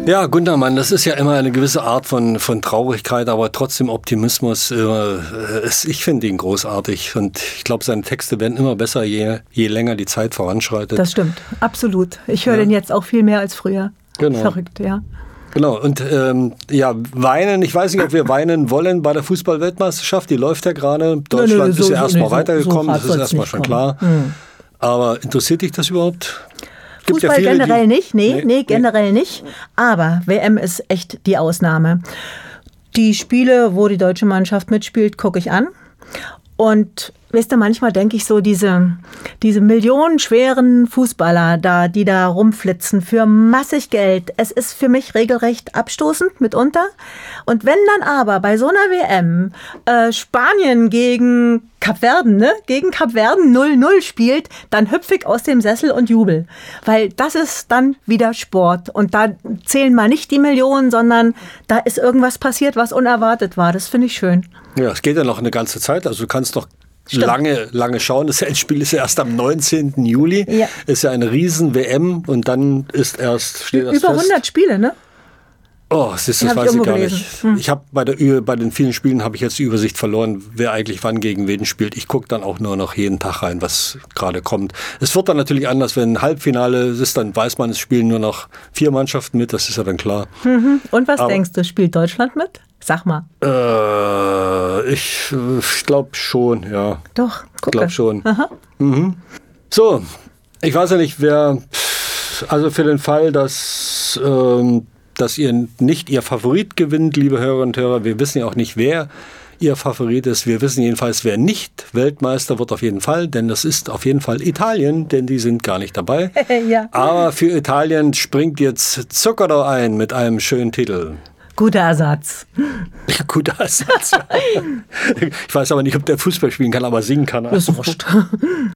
Ja, Gundermann, das ist ja immer eine gewisse Art von Traurigkeit, aber trotzdem Optimismus. Ich finde ihn großartig und ich glaube, seine Texte werden immer besser, je länger die Zeit voranschreitet. Das stimmt, absolut. Ich höre den jetzt auch viel mehr als früher. Genau. Verrückt, ja. Genau, und weinen, ich weiß nicht, ob wir weinen wollen bei der Fußball-Weltmeisterschaft, die läuft ja gerade. Deutschland ist ja erstmal weitergekommen, das ist erstmal schon klar. Aber interessiert dich das überhaupt? Fußball ja viele, generell nicht, nee, generell nicht. Aber WM ist echt die Ausnahme. Die Spiele, wo die deutsche Mannschaft mitspielt, gucke ich an. Und weißt du, manchmal denke ich so, diese millionenschweren Fußballer da, die da rumflitzen für massig Geld. Es ist für mich regelrecht abstoßend mitunter. Und wenn dann aber bei so einer WM Spanien gegen Kapverden 0-0 spielt, dann hüpfe ich aus dem Sessel und jubel. Weil das ist dann wieder Sport. Und da zählen mal nicht die Millionen, sondern da ist irgendwas passiert, was unerwartet war. Das finde ich schön. Ja, es geht ja noch eine ganze Zeit. Also du kannst noch lange schauen. Das Endspiel ist ja erst am 19. Juli. Ja. Ist ja eine Riesen-WM und dann steht das über fest. 100 Spiele, ne? Oh, das weiß ich gar nicht. Ich habe bei den vielen Spielen habe ich jetzt die Übersicht verloren, wer eigentlich wann gegen wen spielt. Ich gucke dann auch nur noch jeden Tag rein, was gerade kommt. Es wird dann natürlich anders, wenn ein Halbfinale ist, dann weiß man, es spielen nur noch 4 Mannschaften mit, das ist ja dann klar. Und was denkst du, spielt Deutschland mit? Sag mal. Ich glaube schon, ja. Doch, gucke. Ich glaube schon. So, ich weiß ja nicht, also für den Fall, dass ihr nicht Ihr Favorit gewinnt, liebe Hörerinnen und Hörer, wir wissen ja auch nicht, wer Ihr Favorit ist. Wir wissen jedenfalls, wer nicht Weltmeister wird auf jeden Fall, denn das ist auf jeden Fall Italien, denn die sind gar nicht dabei. Ja. Aber für Italien springt jetzt Zuckerro ein mit einem schönen Titel. Guter Ersatz. Guter Ersatz. Ich weiß aber nicht, ob der Fußball spielen kann, aber singen kann er. Das ist wurscht.